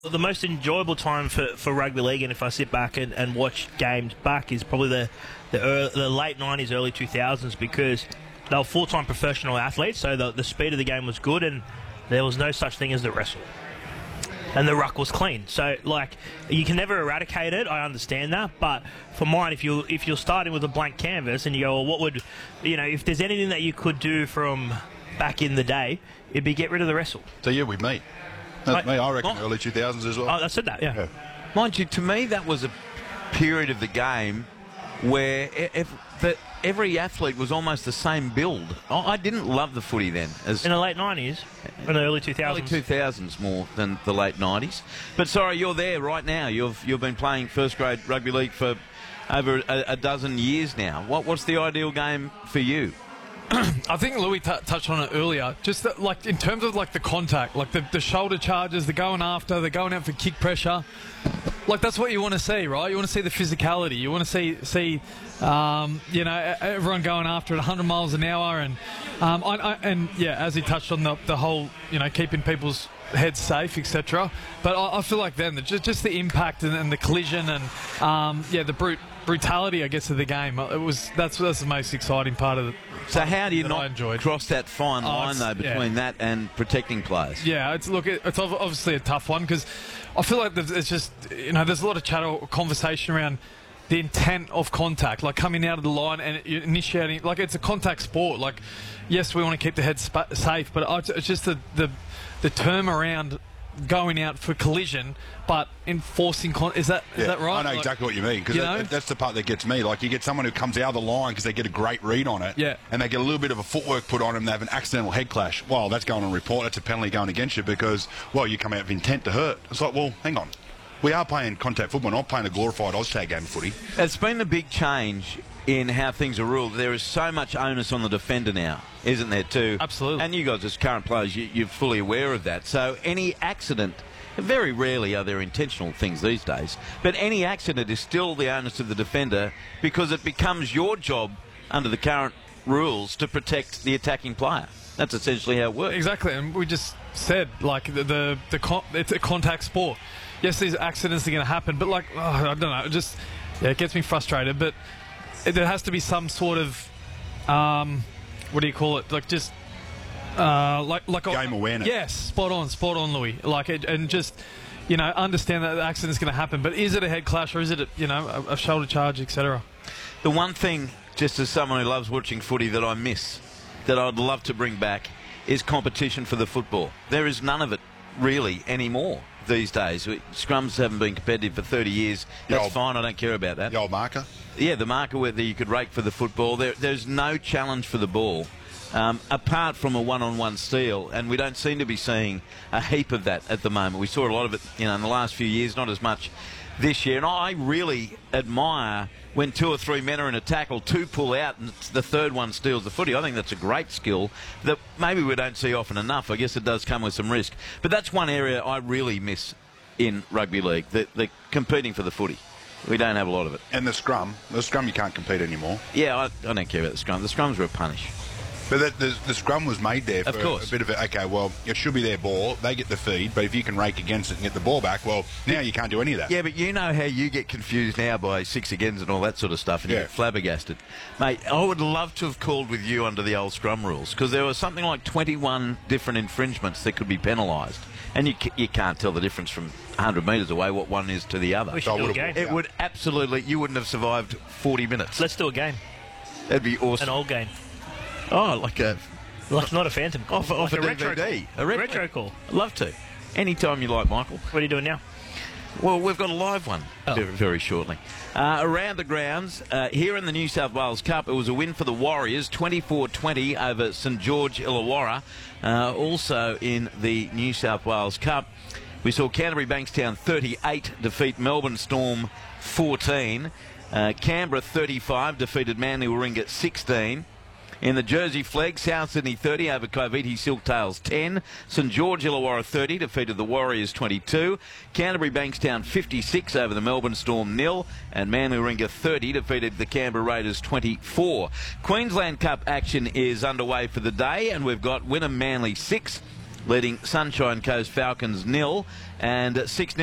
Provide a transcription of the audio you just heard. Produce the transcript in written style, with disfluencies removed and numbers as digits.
The most enjoyable time for rugby league, and if I sit back and watch games back, is probably the late 90s, early 2000s, because they were full-time professional athletes, so the speed of the game was good, and there was no such thing as the wrestle. And the ruck was clean. So, like, you can never eradicate it, I understand that, but for mine, if you're starting with a blank canvas and you go, well, what would, if there's anything that you could do from back in the day, it'd be get rid of the wrestle. So, yeah, with me. That's me, I reckon early 2000s as well. I said that, yeah. Mind you, to me, that was a period of the game where every athlete was almost the same build. I didn't love the footy then. In the late 90s, in the early 2000s. Early 2000s more than the late 90s. But sorry, you're there right now. You've been playing first grade rugby league for over a dozen years now. What's the ideal game for you? I think Louis touched on it earlier. Just that, like, in terms of like the contact, like the shoulder charges, they're going after, they're going out for kick pressure. Like, that's what you want to see, right? You want to see the physicality. You want to see everyone going after it 100 miles an hour, and as he touched on the whole, keeping people's heads safe, etc. But I feel like then just the impact and the collision and the brutality, I guess, of the game. That's the most exciting part of it. So how do you not cross that fine line though between that and protecting players? Yeah, it's obviously a tough one, because I feel like it's just there's a lot of chat or conversation around the intent of contact, like coming out of the line and initiating. Like, it's a contact sport. Like, yes, we want to keep the head safe, but it's just the term around going out for collision, but enforcing is that right? I know exactly what you mean, because that's the part that gets me. Like, you get someone who comes out of the line because they get a great read on it, and they get a little bit of a footwork put on them, they have an accidental head clash. Well, that's going on report, that's a penalty going against you, because, well, you come out with intent to hurt. It's like, well, hang on. We are playing contact football, not playing a glorified Oztag game of footy. It's been a big change in how things are ruled. There is so much onus on the defender now, isn't there, too? Absolutely. And you guys, as current players, you're fully aware of that. So any accident, very rarely are there intentional things these days, but any accident is still the onus of the defender, because it becomes your job under the current rules to protect the attacking player. That's essentially how it works. Exactly, and we just said, like, it's a contact sport. Yes, these accidents are going to happen, but, like, I don't know, it gets me frustrated, but there has to be some sort of, what do you call it? Like, just, like game awareness. Yes, spot on, Louis. Like, and just, understand that the accident's going to happen, but is it a head clash, or is it, a shoulder charge, etc.? The one thing, just as someone who loves watching footy, that I miss, that I'd love to bring back, is competition for the football. There is none of it really anymore these days. Scrums haven't been competitive for 30 years. That's fine, I don't care about that. The old marker? Yeah, the marker where you could rake for the football. There's no challenge for the ball, apart from a one-on-one steal, and we don't seem to be seeing a heap of that at the moment. We saw a lot of it in the last few years, not as much this year, and I really admire when two or three men are in a tackle, two pull out and the third one steals the footy. I think that's a great skill that maybe we don't see often enough. I guess it does come with some risk. But that's one area I really miss in rugby league, the competing for the footy. We don't have a lot of it. And the scrum you can't compete anymore. Yeah, I don't care about the scrum. The scrums were a punish. But the scrum was made there for a bit of it. Okay, well, it should be their ball. They get the feed, but if you can rake against it and get the ball back, well, now you can't do any of that. Yeah, but you know how you get confused now by six agains and all that sort of stuff, and you get flabbergasted. Mate, I would love to have called with you under the old scrum rules, because there was something like 21 different infringements that could be penalised. And you can't tell the difference from 100 metres away what one is to the other. We should do a game. It would absolutely... You wouldn't have survived 40 minutes. Let's do a game. That'd be awesome. An old game. Oh, like not a phantom call. Off like a DVD. A retro call. I'd love to. Anytime you like, Michael. What are you doing now? Well, we've got a live one very shortly. Around the grounds, here in the New South Wales Cup, it was a win for the Warriors, 24-20 over St George Illawarra. Also in the New South Wales Cup, we saw Canterbury Bankstown 38 defeat Melbourne Storm 14. Canberra 35 defeated Manly Warringah 16. In the Jersey Flegg, South Sydney 30 over Coventry Silktails 10. St George Illawarra 30 defeated the Warriors 22. Canterbury Bankstown 56 over the Melbourne Storm 0. And Manly Warringah 30 defeated the Canberra Raiders 24. Queensland Cup action is underway for the day, and we've got Wynnum Manly 6. leading Sunshine Coast Falcons 0 and 6-0